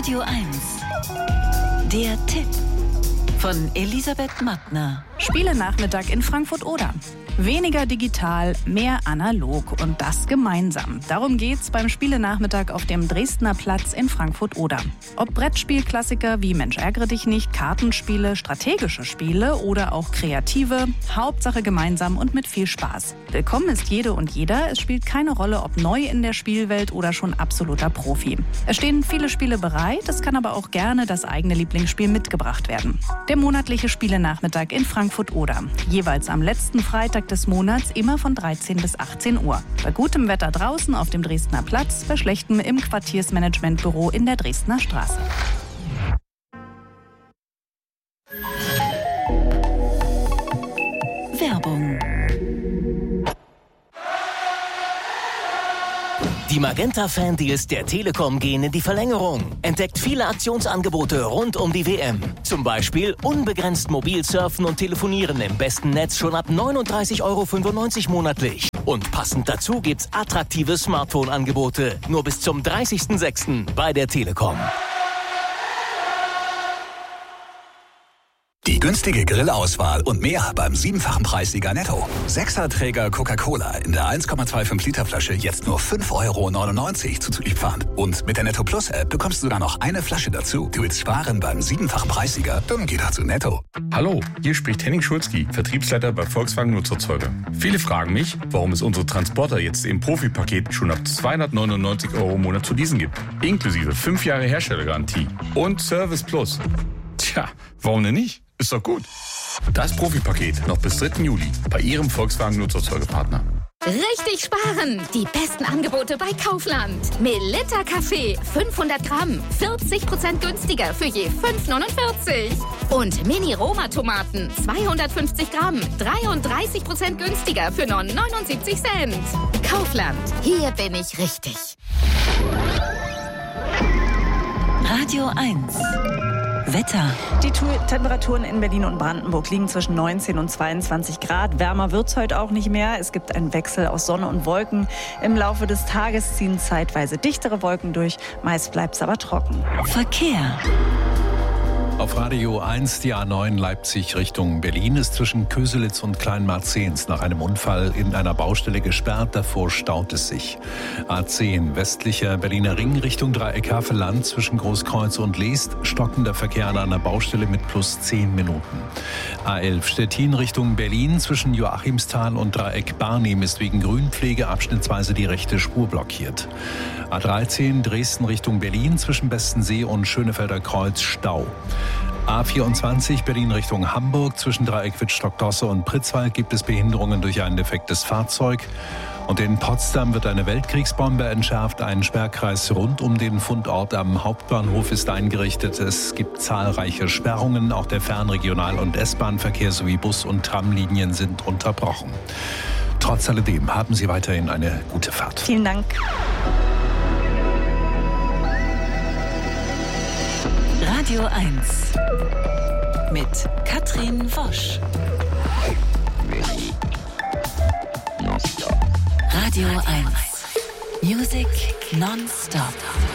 Radio 1. Der Tipp von Elisabeth Mattner. Spielenachmittag in Frankfurt-Oder. Weniger digital, mehr analog und das gemeinsam. Darum geht's beim Spielenachmittag auf dem Dresdner Platz in Frankfurt-Oder. Ob Brettspielklassiker wie Mensch ärgere dich nicht, Kartenspiele, strategische Spiele oder auch kreative, Hauptsache gemeinsam und mit viel Spaß. Willkommen ist jede und jeder. Es spielt keine Rolle, ob neu in der Spielwelt oder schon absoluter Profi. Es stehen viele Spiele bereit, es kann aber auch gerne das eigene Lieblingsspiel mitgebracht werden. Der monatliche Spielenachmittag in Frankfurt-Oder. Jeweils am letzten Freitag des Monats, immer von 13 bis 18 Uhr. Bei gutem Wetter draußen auf dem Dresdner Platz, bei schlechtem im Quartiersmanagementbüro in der Dresdner Straße. Werbung. Die Magenta-Fan-Deals der Telekom gehen in die Verlängerung. Entdeckt viele Aktionsangebote rund um die WM. Zum Beispiel unbegrenzt mobil surfen und telefonieren im besten Netz schon ab 39,95 € monatlich. Und passend dazu gibt's attraktive Smartphone-Angebote. Nur bis zum 30.06. bei der Telekom. Die günstige Grillauswahl und mehr beim 7-fachen Preissieger Netto. 6er-Träger Coca-Cola in der 1,25 Liter Flasche jetzt nur 5,99 € zuzüglich Pfand. Und mit der Netto Plus App bekommst du sogar noch eine Flasche dazu. Du willst sparen beim 7-fachen Preissieger? Dann geh doch zu Netto. Hallo, hier spricht Henning Schulzki, Vertriebsleiter bei Volkswagen Nutzerzeuger. Viele fragen mich, warum es unsere Transporter jetzt im Profipaket schon ab 299 € im Monat zu leasen gibt. Inklusive 5 Jahre Herstellergarantie und Service Plus. Tja, warum denn nicht? Ist doch gut. Das Profipaket noch bis 3. Juli bei Ihrem Volkswagen Nutzerzeugerpartner. Richtig sparen! Die besten Angebote bei Kaufland. Melitta Kaffee 500 Gramm, 40% günstiger für je 5,49 €. Und Mini-Roma-Tomaten 250 Gramm, 33% günstiger für nur 79 Cent. Kaufland, hier bin ich richtig. Radio 1. Wetter. Die Temperaturen in Berlin und Brandenburg liegen zwischen 19 und 22 Grad. Wärmer wird's heute auch nicht mehr. Es gibt einen Wechsel aus Sonne und Wolken. Im Laufe des Tages ziehen zeitweise dichtere Wolken durch. Meist bleibt's aber trocken. Verkehr. Auf Radio 1, die A9 Leipzig Richtung Berlin ist zwischen Köselitz und Kleinmarzens nach einem Unfall in einer Baustelle gesperrt. Davor staut es sich. A10 westlicher Berliner Ring Richtung Dreieck Havelland zwischen Großkreuz und Leest. Stockender Verkehr an einer Baustelle mit plus 10 Minuten. A11 Stettin Richtung Berlin zwischen Joachimsthal und Dreieck Barnim ist wegen Grünpflege abschnittsweise die rechte Spur blockiert. A13 Dresden Richtung Berlin zwischen Bestensee und Schönefelder Kreuz Stau. A24 Berlin Richtung Hamburg zwischen Dreieck Wittstock-Dosse und Pritzwalk gibt es Behinderungen durch ein defektes Fahrzeug. Und in Potsdam wird eine Weltkriegsbombe entschärft. Ein Sperrkreis rund um den Fundort am Hauptbahnhof ist eingerichtet. Es gibt zahlreiche Sperrungen. Auch der Fernregional- und S-Bahn-Verkehr sowie Bus- und Tramlinien sind unterbrochen. Trotz alledem haben Sie weiterhin eine gute Fahrt. Vielen Dank. Radio 1 mit Katrin Wosch. Radio 1 Music non-stop.